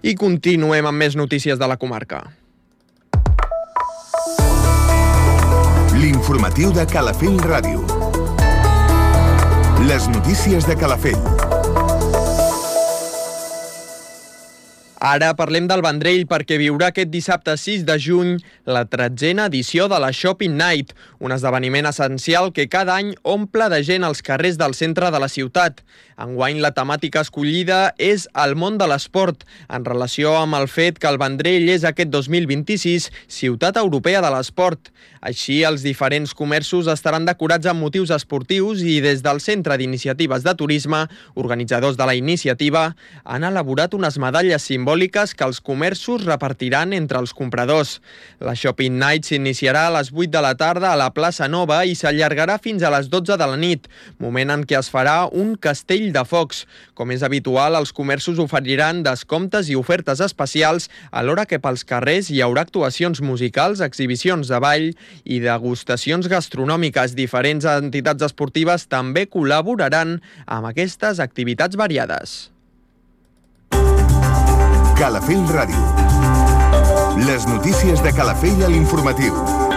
I continuem amb més notícies de la comarca. L'informatiu de Calafell Ràdio. Les notícies de Calafell. Ara parlem del Vendrell perquè viurà aquest dissabte 6 de juny la 13a edició de la Shopping Night, un esdeveniment essencial que cada any omple de gent als carrers del centre de la ciutat. Enguany la temàtica escollida és el món de l'esport, en relació amb el fet que el Vendrell és aquest 2026 Ciutat Europea de l'Esport. Així, els diferents comerços estaran decorats amb motius esportius i des del Centre d'Iniciatives de Turisme, organitzadors de la iniciativa, han elaborat unes medalles simbòliques que els comerços repartiran entre els compradors. La Shopping Night s'iniciarà a les 8 de la tarda a la plaça Nova i s'allargarà fins a les 12 de la nit, moment en què es farà un castell de focs. Com és habitual, els comerços oferiran descomptes i ofertes especials, alhora que pels carrers hi haurà actuacions musicals, exhibicions de ball i degustacions gastronòmiques. Diferents entitats esportives també col·laboraran amb aquestes activitats variades. Calafell Ràdio. Les notícies de Calafell a l'informatiu.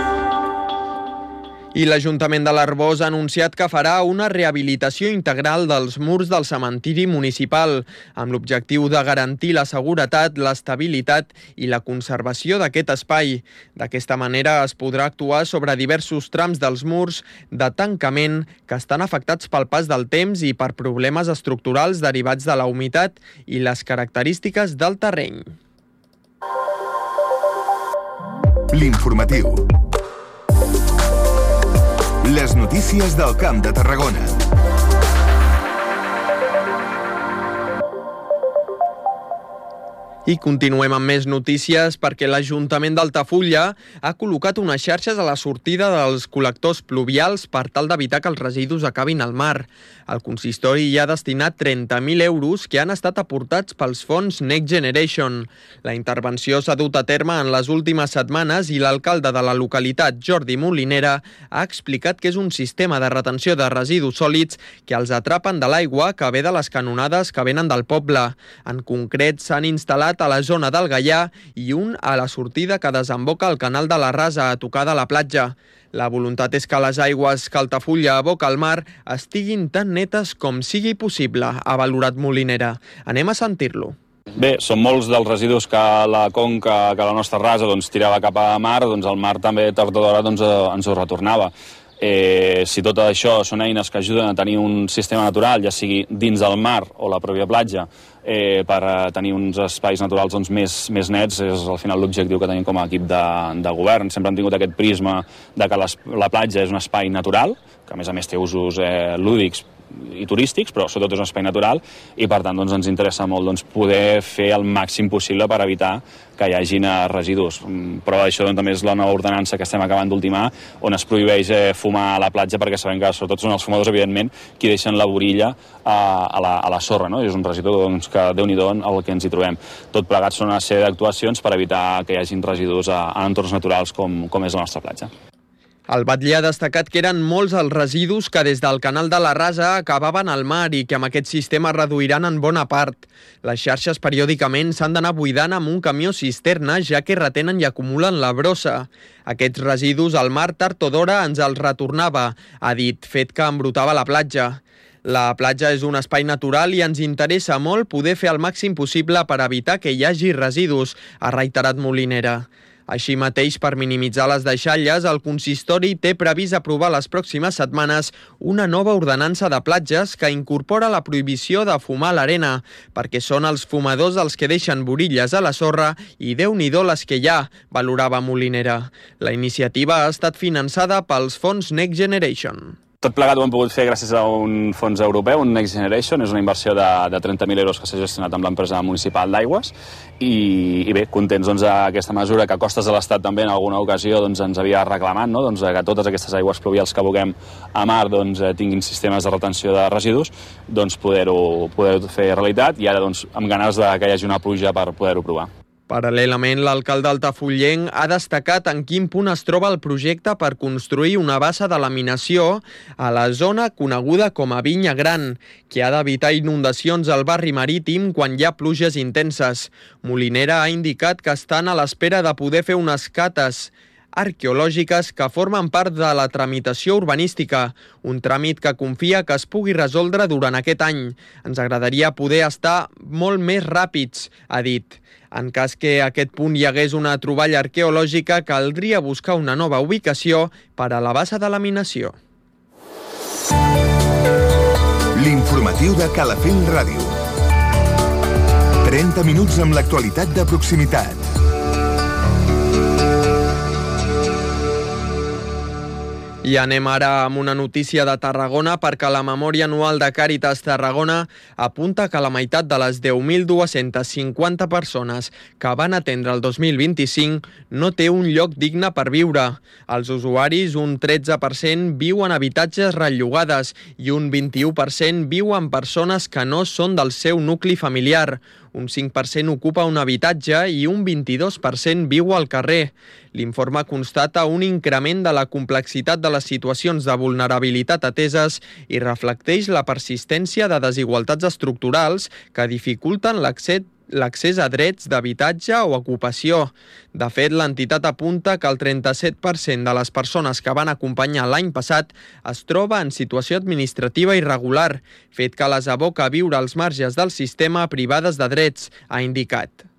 I l'Ajuntament de l'Arboç ha anunciat que farà una rehabilitació integral dels murs del cementiri municipal, amb l'objectiu de garantir la seguretat, l'estabilitat i la conservació d'aquest espai. D'aquesta manera es podrà actuar sobre diversos trams dels murs de tancament que estan afectats pel pas del temps i per problemes estructurals derivats de la humitat i les característiques del terreny. L'informatiu. Les notícies del Camp de Tarragona. I continuem amb més notícies perquè l'Ajuntament d'Altafulla ha col·locat unes xarxes a la sortida dels col·lectors pluvials per tal d'evitar que els residus acabin al mar. El consistori hi ha destinat 30.000 euros que han estat aportats pels fons Next Generation. La intervenció s'ha dut a terme en les últimes setmanes i l'alcalde de la localitat, Jordi Molinera, ha explicat que és un sistema de retenció de residus sòlids que els atrapen de l'aigua que ve de les canonades que venen del poble. En concret, s'han instal·lat a la zona del Gaià i un a la sortida que desemboca al canal de la Rasa a tocar de la platja. La voluntat és que les aigües que Altafulla aboca al mar estiguin tan netes com sigui possible, ha valorat Molinera. Anem a sentir-lo. Bé, són molts dels residus que la conca, que la nostra rasa tirava cap a mar, el mar també tard o d'hora ens ho retornava. Si tot això són eines que ajuden a tenir un sistema natural, ja sigui dins del mar o la pròpia platja, per tenir uns espais naturals més nets, és al final l'objectiu que tenim com a equip de govern. Sempre hem tingut aquest prisma de que la platja és un espai natural, que a més té usos lúdics i turístics, però sobretot és un espai natural i per tant ens interessa molt poder fer el màxim possible per evitar que hi hagin residus. Però això també és la nova ordenança que estem acabant d'ultimar, on es prohibeix fumar a la platja, perquè sabem que sobretot són els fumadors, evidentment, qui deixen la borilla a la sorra, no? I és un residu que Déu-n'hi-do el que ens hi trobem. Tot plegat són una sèrie d'actuacions per evitar que hi hagin residus a entorns naturals com és la nostra platja. El batlle ha destacat que eren molts els residus que des del canal de la Rasa acabaven al mar i que amb aquest sistema reduiran en bona part. Les xarxes periòdicament s'han d'anar buidant amb un camió cisterna, ja que retenen i acumulen la brossa. Aquests residus al mar tard o d'hora ens els retornava, ha dit, fet que embrutava la platja. La platja és un espai natural i ens interessa molt poder fer el màxim possible per evitar que hi hagi residus, ha reiterat Molinera. Així mateix, per minimitzar les deixalles, el consistori té previst aprovar les pròximes setmanes una nova ordenança de platges que incorpora la prohibició de fumar a l'arena, perquè són els fumadors els que deixen borilles a la sorra i Déu-n'hi-do les que hi ha, valorava Molinera. La iniciativa ha estat finançada pels fons Next Generation. Tot plegat ho hem pogut fer gràcies a un fons europeu, un Next Generation, és una inversió de 30.000 euros que s'ha gestionat amb l'empresa municipal d'aigües i bé, contents d'aquesta mesura que a costes de l'Estat també en alguna ocasió ens havia reclamat, no? Que totes aquestes aigües pluvials que aboquem a mar tinguin sistemes de retenció de residus, poder-ho fer realitat i ara amb ganes que hi hagi una pluja per poder-ho provar. Paral·lelament, l'alcalde altafulllenc ha destacat en quin punt es troba el projecte per construir una bassa de laminació a la zona coneguda com a Vinya Gran, que ha d'evitar inundacions al barri marítim quan hi ha pluges intenses. Molinera ha indicat que estan a l'espera de poder fer unes cates arqueològiques que formen part de la tramitació urbanística, un tràmit que confia que es pugui resoldre durant aquest any. Ens agradaria poder estar molt més ràpids, ha dit. En cas que a aquest punt hi hagués una troballa arqueològica, caldria buscar una nova ubicació per a la bassa de laminació. L'informatiu de Calafell Ràdio. 30 minuts amb l'actualitat de proximitat. I anem ara amb una notícia de Tarragona perquè la memòria anual de Càritas Tarragona apunta que la meitat de les 10.250 persones que van atendre el 2025 no té un lloc digne per viure. Els usuaris, un 13%, viu en habitatges relllogades i un 21% viu en persones que no són del seu nucli familiar. Un 5% ocupa un habitatge i un 22% viu al carrer. L'informe constata un increment de la complexitat de les situacions de vulnerabilitat ateses i reflecteix la persistència de desigualtats estructurals que dificulten l'accés a drets d'habitatge o ocupació. De fet, l'entitat apunta que el 37% de les persones que van acompanyar l'any passat es troba en situació administrativa irregular, fet que les aboca a viure als marges del sistema privades de drets, ha indicat.